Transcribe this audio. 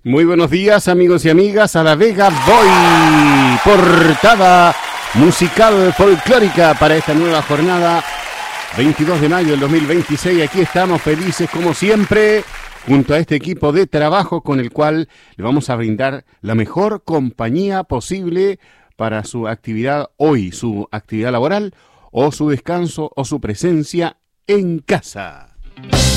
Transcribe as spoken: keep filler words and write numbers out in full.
Muy buenos días, amigos y amigas. A la Vega voy. Portada musical folclórica para esta nueva jornada. veintidós de mayo del dos mil veintiséis. Aquí estamos felices como siempre, junto a este equipo de trabajo con el cual le vamos a brindar la mejor compañía posible para su actividad hoy, su actividad laboral o su descanso o su presencia en casa.